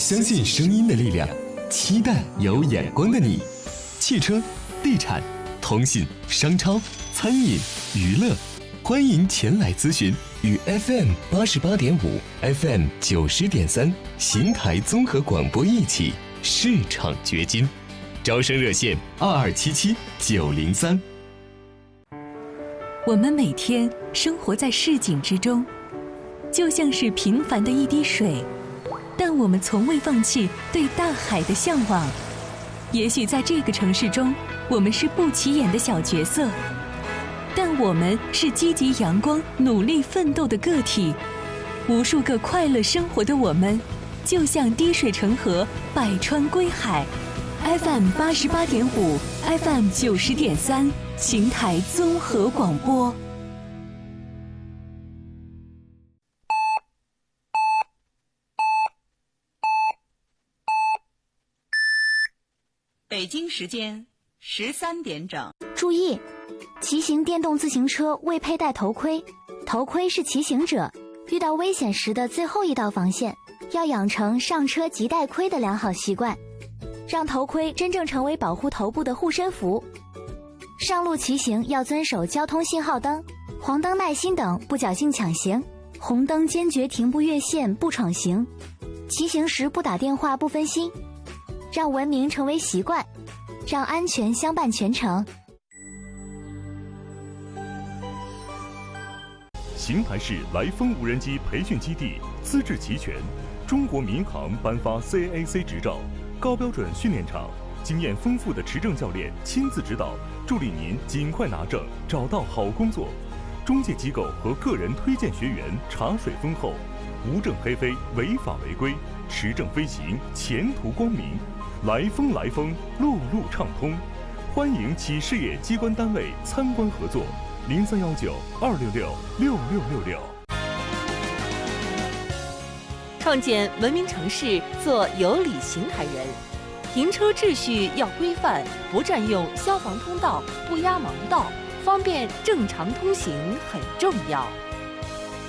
相信声音的力量，期待有眼光的你。汽车、地产、通信、商超、餐饮、娱乐，欢迎前来咨询。与 FM88.5、FM90.3邢台综合广播一起市场掘金，招生热线2277-903。 我们每天生活在市井之中，就像是平凡的一滴水，但我们从未放弃对大海的向往。也许在这个城市中，我们是不起眼的小角色，但我们是积极阳光、努力奋斗的个体。无数个快乐生活的我们，就像滴水成河，百川归海。FM88.5、FM90.3邢台综合广播。 北京时间13点整。 注意，骑行电动自行车未佩戴头盔，头盔是骑行者遇到危险时的最后一道防线，要养成上车即戴盔的良好习惯，让头盔真正成为保护头部的护身符。上路骑行要遵守交通信号灯、黄灯耐心等，不侥幸抢行，红灯坚决停不越线不闯行，骑行时不打电话不分心，让文明成为习惯，让安全相伴全程。 邢台市来风无人机培训基地资质齐全，中国民航颁发 CAAC 执照，高标准训练场，经验丰富的持证教练亲自指导，助力您尽快拿证，找到好工作。中介机构和个人推荐学员茶水丰厚，无证黑飞，违法违规，持证飞行，前途光明。来风，路路畅通，欢迎企事业机关单位参观合作。0319-266-6666。 创建文明城市，做有礼邢台人。停车秩序要规范，不占用消防通道，不压盲道，方便正常通行很重要。